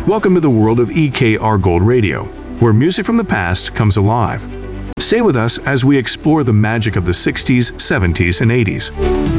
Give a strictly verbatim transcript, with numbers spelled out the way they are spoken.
Welcome to the world of E K R Gold Radio, where music from the past comes alive. Stay with us as we explore the magic of the sixties, seventies, and eighties.